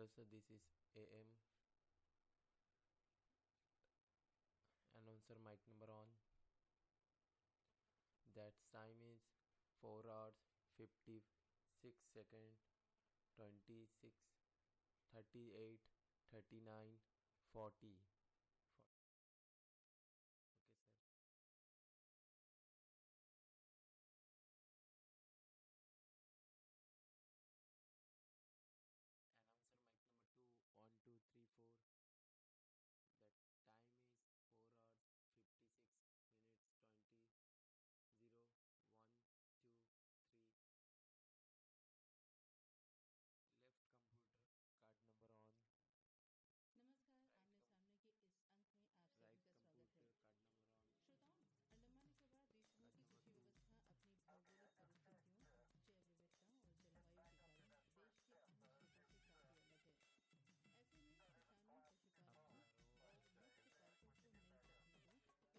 Hello sir, this is AM. Announcer mic number on. That time is 4 hours 56 seconds 26 38 39 40.